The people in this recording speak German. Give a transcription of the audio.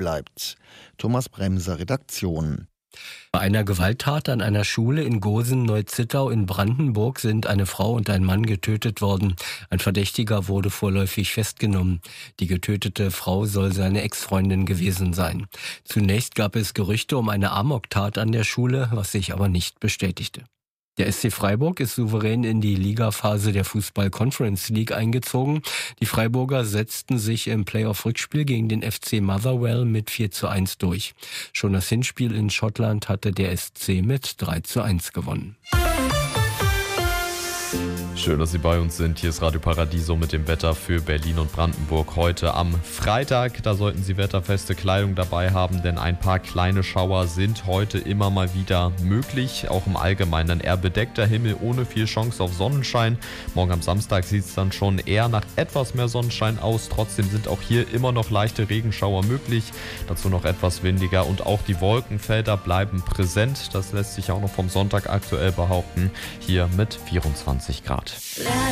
bleibt. Thomas Bremser, Redaktion. Bei einer Gewalttat an einer Schule in Gosen-Neuzittau in Brandenburg sind eine Frau und ein Mann getötet worden. Ein Verdächtiger wurde vorläufig festgenommen. Die getötete Frau soll seine Ex-Freundin gewesen sein. Zunächst gab es Gerüchte um eine Amoktat an der Schule, was sich aber nicht bestätigte. Der SC Freiburg ist souverän in die Ligaphase der Fußball-Conference League eingezogen. Die Freiburger setzten sich im Playoff-Rückspiel gegen den FC Motherwell mit 4:1 durch. Schon das Hinspiel in Schottland hatte der SC mit 3:1 gewonnen. Schön, dass Sie bei uns sind. Hier ist Radio Paradiso mit dem Wetter für Berlin und Brandenburg. Heute am Freitag, da sollten Sie wetterfeste Kleidung dabei haben, denn ein paar kleine Schauer sind heute immer mal wieder möglich. Auch im Allgemeinen ein eher bedeckter Himmel ohne viel Chance auf Sonnenschein. Morgen am Samstag sieht es dann schon eher nach etwas mehr Sonnenschein aus. Trotzdem sind auch hier immer noch leichte Regenschauer möglich. Dazu noch etwas windiger und auch die Wolkenfelder bleiben präsent. Das lässt sich auch noch vom Sonntag aktuell behaupten. Hier mit 24 Grad.